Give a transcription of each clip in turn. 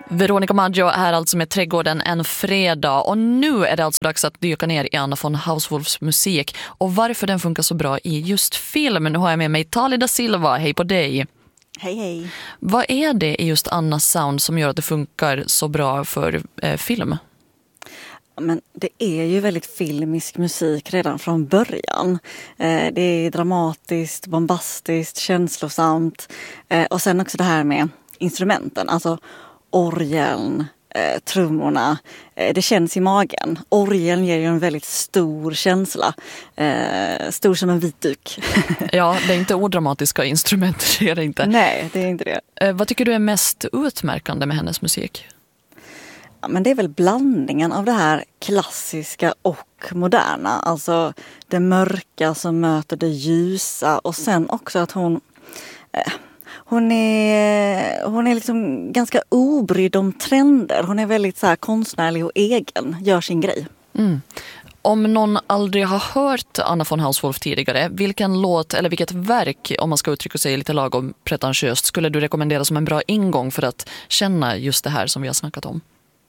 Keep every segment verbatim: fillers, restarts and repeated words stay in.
Veronica Maggio är alltså med Trädgården en fredag och nu är det alltså dags att dyka ner i Anna von Hauswolfs musik och varför den funkar så bra i just film. Nu har jag med mig Tali da Silva, hej på dig. Hej hej. Vad är det i just Annas sound som gör att det funkar så bra för eh, film? Men det är ju väldigt filmisk musik redan från början. Eh, det är dramatiskt, bombastiskt, känslosamt eh, och sen också det här med instrumenten, alltså orgeln, eh, trummorna. Eh, det känns i magen. Orgeln ger ju en väldigt stor känsla. Eh, stor som en vit duk. Ja, det är inte odramatiska instrument, det är det inte. Nej, det är inte det. Eh, vad tycker du är mest utmärkande med hennes musik? Ja, men det är väl blandningen av det här klassiska och moderna. Alltså det mörka som möter det ljusa och sen också att hon... Eh, Hon är, hon är liksom ganska obrydd om trender. Hon är väldigt så här konstnärlig och egen, gör sin grej. Mm. Om någon aldrig har hört Anna von Hauswolf tidigare, vilken låt eller vilket verk, om man ska uttrycka sig lite lagom pretentiöst, skulle du rekommendera som en bra ingång för att känna just det här som vi har snackat om?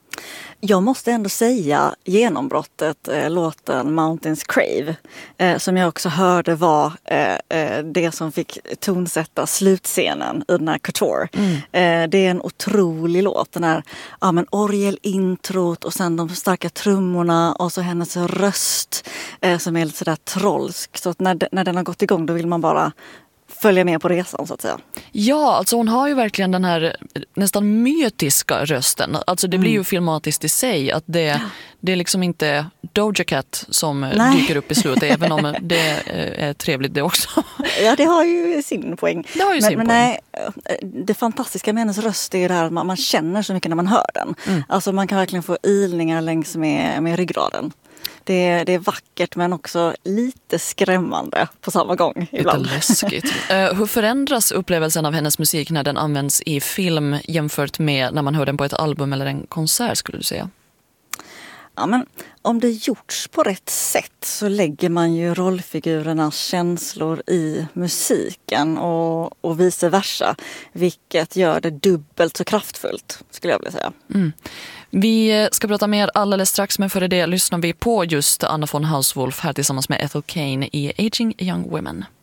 Jag måste ändå säga genombrottet, eh, låten Mountains Crave, eh, som jag också hörde var eh, eh, det som fick tonsätta slutscenen i den här Couture. Mm. Eh, det är en otrolig låt, den här ja, men orgelintrot och sen de starka trummorna och så hennes röst eh, som är lite sådär trollsk. Så att när, när den har gått igång då vill man bara följa med på resan så att säga. Ja, alltså hon har ju verkligen den här nästan mytiska rösten. Alltså det blir ju mm. filmatiskt i sig att det, ja. det är liksom inte Doja Cat som Nej. dyker upp i slutet, även om det är trevligt det också. Ja, det har ju sin poäng. Det har ju men, sin men poäng. Nej, det fantastiska med hennes röst är ju det här att man, man känner så mycket när man hör den. Mm. Alltså man kan verkligen få ilningar längs med, med ryggraden. Det är, det är vackert men också lite skrämmande på samma gång ibland. Lite läskigt. uh, hur förändras upplevelsen av hennes musik när den används i film jämfört med när man hör den på ett album eller en konsert, skulle du säga? Ja, men om det gjorts på rätt sätt så lägger man ju rollfigurernas känslor i musiken och, och vice versa. Vilket gör det dubbelt så kraftfullt, skulle jag vilja säga. Mm. Vi ska prata mer alldeles strax, men före det lyssnar vi på just Anna von Hauswolf här tillsammans med Ethel Cain i Aging Young Women.